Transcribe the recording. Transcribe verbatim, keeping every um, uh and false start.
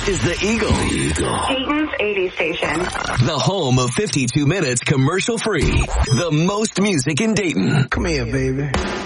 is the Eagle. Eagle. Dayton's eighties station. The home of fifty-two minutes commercial free. The most music in Dayton. Come here, baby.